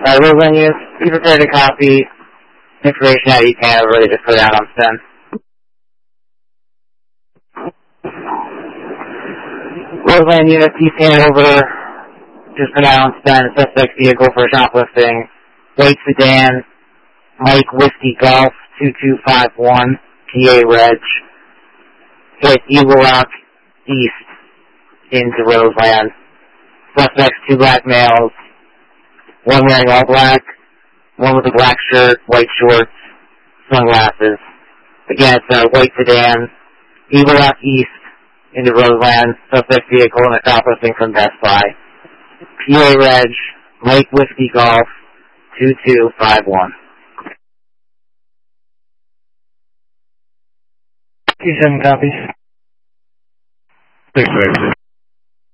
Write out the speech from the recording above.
Roseland units, be prepared to copy information at East Hanover, they just put out on STEM. Roseland units, East Hanover, just announced on suspect vehicle for shoplifting. White sedan, Mike Whiskey Golf 2251, PA Reg. Hit Eagle Rock East into Roseland. Suspects, 2 black males, one wearing all black, one with a black shirt, white shorts, sunglasses. Again, it's a white sedan, Eagle Rock East into Roseland, suspect vehicle and a shoplifting from Best Buy. PA Reg, Mike Whiskey Golf, 2251. T7 copies. 6